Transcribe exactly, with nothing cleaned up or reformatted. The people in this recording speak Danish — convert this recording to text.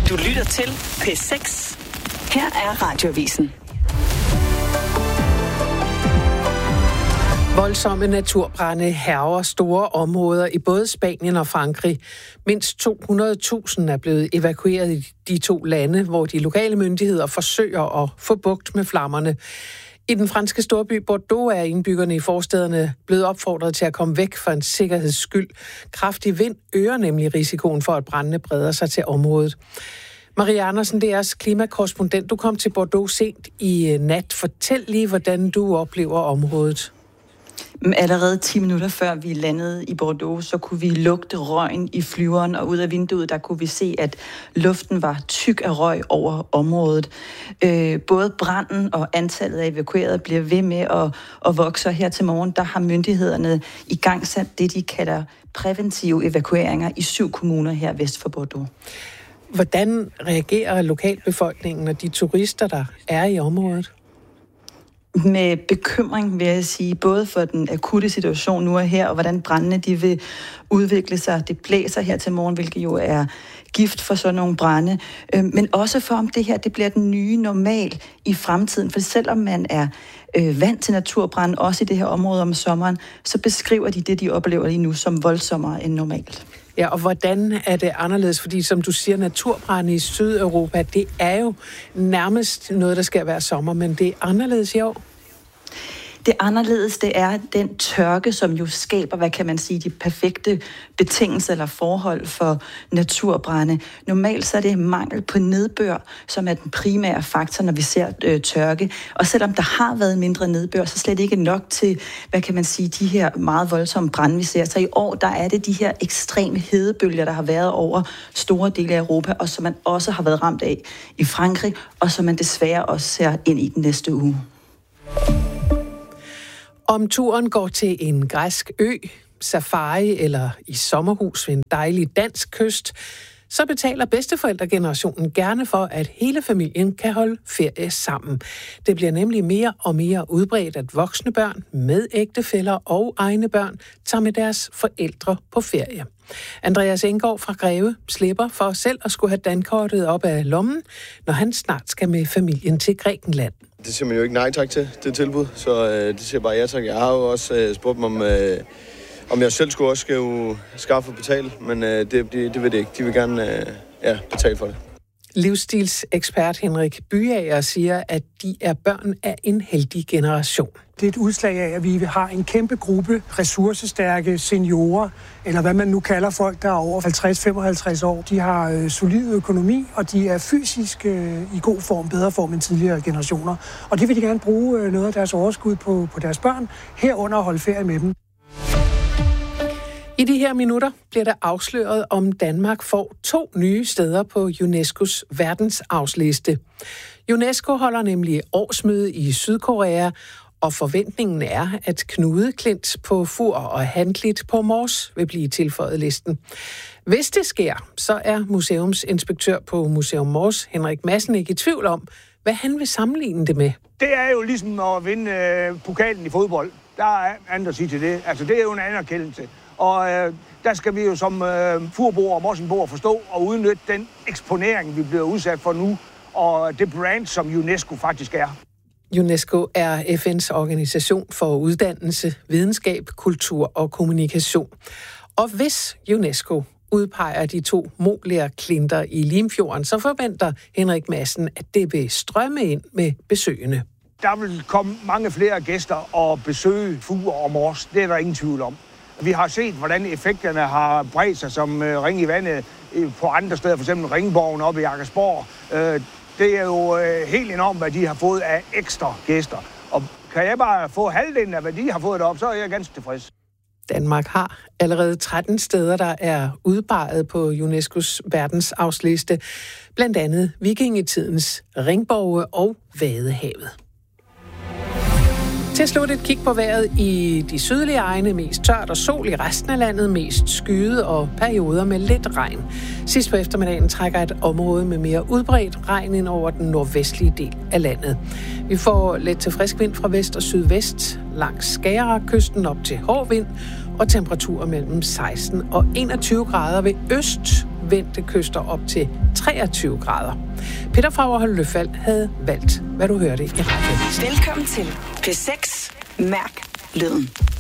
Du lytter til P seks. Her er Radioavisen. Voldsomme naturbrande hærger store områder i både Spanien og Frankrig. Mindst to hundrede tusind er blevet evakueret i de to lande, hvor de lokale myndigheder forsøger at få bugt med flammerne. I den franske storby Bordeaux er indbyggerne i forstæderne blevet opfordret til at komme væk for en sikkerheds skyld. Kraftig vind øger nemlig risikoen for, at brandene breder sig til området. Maria Andersen, D R's klimakorrespondent, du kom til Bordeaux sent i nat. Fortæl lige, hvordan du oplever området. Allerede ti minutter før vi landede i Bordeaux, så kunne vi lugte røgen i flyveren, og ud af vinduet, der kunne vi se, at luften var tyk af røg over området. Øh, både branden og antallet af evakuerede bliver ved med at, at vokse, og her til morgen, der har myndighederne igangsat det, de kalder præventive evakueringer i syv kommuner her vest for Bordeaux. Hvordan reagerer lokalbefolkningen og de turister, der er i området? Med bekymring, vil jeg sige, både for den akutte situation nu og her, og hvordan brændene de vil udvikle sig. Det blæser her til morgen, hvilket jo er gift for sådan nogle brande, men også for, om det her det bliver den nye normal i fremtiden. For selvom man er øh, vant til naturbrand, også i det her område om sommeren, så beskriver de det, de oplever lige nu, som voldsommere end normalt. Ja, og hvordan er det anderledes? Fordi som du siger, naturbrande i Sydeuropa, det er jo nærmest noget, der skal være sommer, men det er anderledes i år. Det anderledes, det er den tørke, som jo skaber, hvad kan man sige, de perfekte betingelser eller forhold for naturbrande. Normalt så er det mangel på nedbør, som er den primære faktor, når vi ser øh, tørke. Og selvom der har været mindre nedbør, så slet ikke nok til, hvad kan man sige, de her meget voldsomme brande, vi ser. Så i år, der er det de her ekstreme hedebølger, der har været over store dele af Europa, og som man også har været ramt af i Frankrig, og som man desværre også ser ind i den næste uge. Om turen går til en græsk ø, safari eller i sommerhus ved en dejlig dansk kyst, så betaler bedsteforældregenerationen gerne for, at hele familien kan holde ferie sammen. Det bliver nemlig mere og mere udbredt, at voksne børn med ægtefæller og egne børn tager med deres forældre på ferie. Andreas Enggaard fra Greve slipper for selv at skulle have dankortet op af lommen, når han snart skal med familien til Grækenland. Det siger man jo ikke nej tak til, det tilbud, så øh, det siger bare ja tak. Jeg har jo også øh, spurgt dem om, øh, om jeg selv skulle også skal jo skaffe og betale, men øh, det, det, det vil det ikke. De vil gerne øh, ja, betale for det. Livsstilsekspert Henrik Byager siger, at de er børn af en heldig generation. Det er et udslag af, at vi har en kæmpe gruppe ressourcestærke seniorer, eller hvad man nu kalder folk, der er over halvtreds til femoghalvtreds år. De har øh, solid økonomi, og de er fysisk øh, i god form, bedre form end tidligere generationer. Og det vil de gerne bruge øh, noget af deres overskud på, på deres børn, herunder at holde ferie med dem. I de her minutter bliver der afsløret, om Danmark får to nye steder på UNESCO's verdensarvsliste. UNESCO holder nemlig årsmøde i Sydkorea, og forventningen er, at Knudeklint på Fur og Handlit på Mors vil blive tilføjet listen. Hvis det sker, så er museumsinspektør på Museum Mors, Henrik Madsen, ikke i tvivl om, hvad han vil sammenligne det med. Det er jo ligesom at vinde øh, pokalen i fodbold. Der er andet at sige til det. Altså, det er jo en anerkendelse. Og øh, der skal vi jo som øh, furboer og morsenboer forstå og udnytte den eksponering, vi bliver udsat for nu, og det brand, som UNESCO faktisk er. UNESCO er F N's organisation for uddannelse, videnskab, kultur og kommunikation. Og hvis UNESCO udpeger de to Moler-klinter i Limfjorden, så forventer Henrik Madsen, at det vil strømme ind med besøgende. Der vil komme mange flere gæster og besøge Fur og Mors. Det er der ingen tvivl om. Vi har set, hvordan effekterne har bredt sig som ring i vandet på andre steder, f.eks. Ringborgen oppe i Akersborg. Det er jo helt enormt, hvad de har fået af ekstra gæster. Og kan jeg bare få halvdelen af, hvad de har fået derop, så er jeg ganske tilfreds. Danmark har allerede tretten steder, der er udpeget på UNESCO's verdensarvsliste. Blandt andet vikingetidens Ringborge og Vadehavet. Til slut et kig på vejret i de sydlige egne, mest tørt og sol, i resten af landet mest skyet og perioder med lidt regn. Sidst på eftermiddagen trækker et område med mere udbredt regn ind over den nordvestlige del af landet. Vi får let til frisk vind fra vest og sydvest langs Skagerrakkysten op til hård vind og temperaturer mellem seksten og enogtyve grader ved øst, vendte kyster op til treogtyve grader. Peter Fagerholt Løfald havde valgt, hvad du hørte i radioen. Velkommen til P seks. Mærk lyden.